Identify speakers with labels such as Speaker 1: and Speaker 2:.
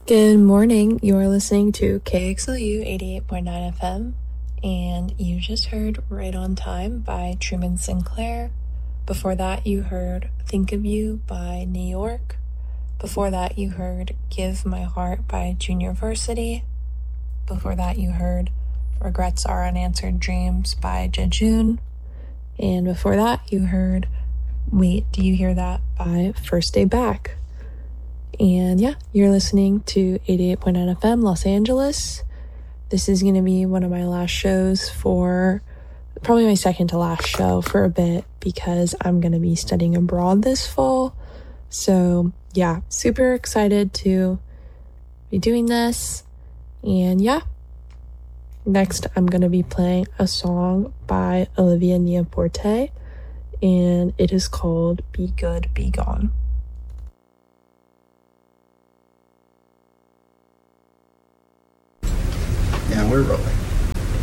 Speaker 1: Good morning. You're listening to KXLU 88.9 FM, and you just heard Right on Time by Truman Sinclair. Before that, you heard Think of You by New York. Before that, you heard Give My Heart by Junior Varsity. Before that, you heard Regrets Are Unanswered Dreams by Jejune. And before that, you heard Wait, Do You Hear That by First Day Back. And yeah, you're listening to 88.9 FM Los Angeles. This is going to be one of my last shows for, probably my second to last show for a bit, because I'm going to be studying abroad this fall. So yeah, super excited to be doing this. And yeah, next I'm going to be playing a song by Olivia Neoporte, and it is called Be Good, Be Gone.
Speaker 2: Yeah, we're rolling.